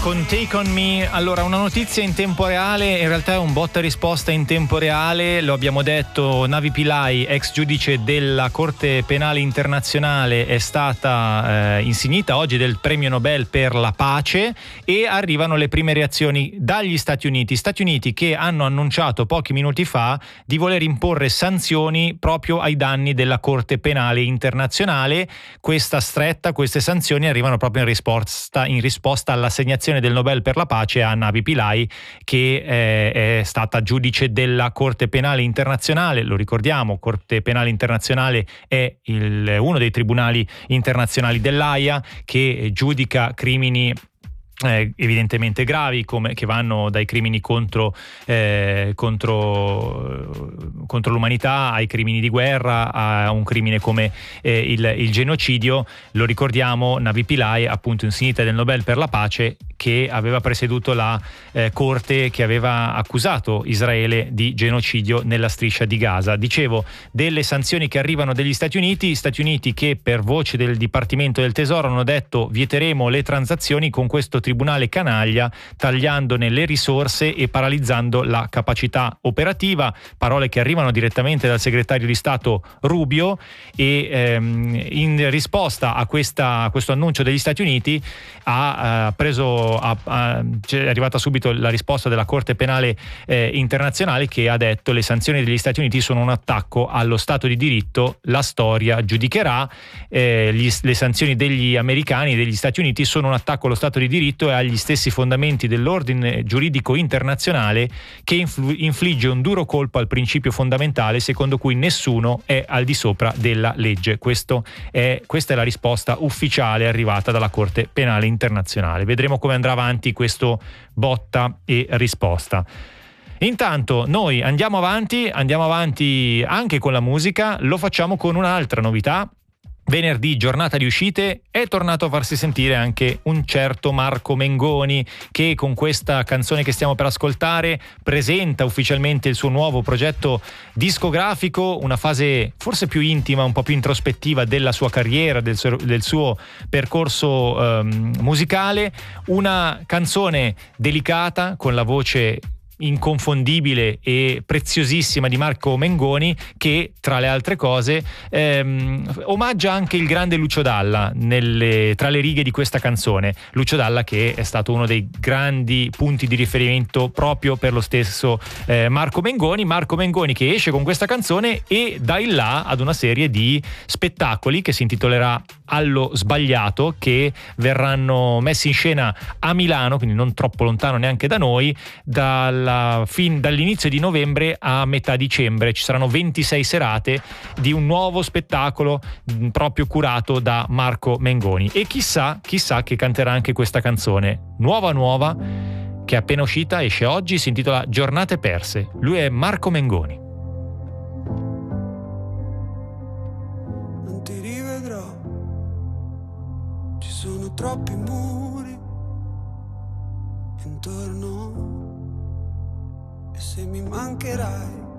con Take On Me. Allora, una notizia in tempo reale, in realtà è un botta risposta in tempo reale, lo abbiamo detto. Navi Pillay, ex giudice della Corte Penale Internazionale, è stata insignita oggi del premio Nobel per la pace, e arrivano le prime reazioni dagli Stati Uniti che hanno annunciato pochi minuti fa di voler imporre sanzioni proprio ai danni della Corte Penale Internazionale. Queste sanzioni arrivano proprio in risposta all'assegnazione del Nobel per la pace a Navi Pillay, che è stata giudice della Corte Penale Internazionale. Lo ricordiamo, Corte Penale Internazionale è uno dei tribunali internazionali dell'Aia, che giudica crimini evidentemente gravi, che vanno dai crimini contro l'umanità ai crimini di guerra, a un crimine come il genocidio. Lo ricordiamo, Navi Pillay, appunto insignita del Nobel per la pace, che aveva presieduto la corte che aveva accusato Israele di genocidio nella striscia di Gaza. Dicevo, delle sanzioni che arrivano dagli Stati Uniti che per voce del Dipartimento del Tesoro hanno detto: vieteremo le transazioni con questo tribunale canaglia, tagliandone le risorse e paralizzando la capacità operativa. Parole che arrivano direttamente dal segretario di Stato Rubio, e in risposta a questo annuncio degli Stati Uniti è arrivata subito la risposta della Corte Penale Internazionale, che ha detto: le sanzioni degli Stati Uniti sono un attacco allo Stato di diritto, la storia giudicherà. Le sanzioni degli americani, degli Stati Uniti, sono un attacco allo Stato di diritto e agli stessi fondamenti dell'ordine giuridico internazionale, che infligge un duro colpo al principio fondamentale secondo cui nessuno è al di sopra della legge. Questa è la risposta ufficiale arrivata dalla Corte Penale Internazionale. Vedremo come andrà avanti questo botta e risposta. Intanto noi andiamo avanti anche con la musica. Lo facciamo con un'altra novità. Venerdì, giornata di uscite, è tornato a farsi sentire anche un certo Marco Mengoni, che con questa canzone che stiamo per ascoltare presenta ufficialmente il suo nuovo progetto discografico, una fase forse più intima, un po' più introspettiva della sua carriera, del suo percorso musicale. Una canzone delicata, con la voce inconfondibile e preziosissima di Marco Mengoni, che tra le altre cose omaggia anche il grande Lucio Dalla tra le righe di questa canzone. Lucio Dalla, che è stato uno dei grandi punti di riferimento proprio per lo stesso Marco Mengoni, che esce con questa canzone e dà il là ad una serie di spettacoli che si intitolerà Allo Sbagliato, che verranno messi in scena a Milano, quindi non troppo lontano neanche da noi, dall'inizio di novembre a metà dicembre. Ci saranno 26 serate di un nuovo spettacolo proprio curato da Marco Mengoni, e chissà che canterà anche questa canzone nuova che è appena uscita, esce oggi, si intitola Giornate perse. Lui è Marco Mengoni. Non ti rivedrò, ci sono troppi muri intorno, e se mi mancherai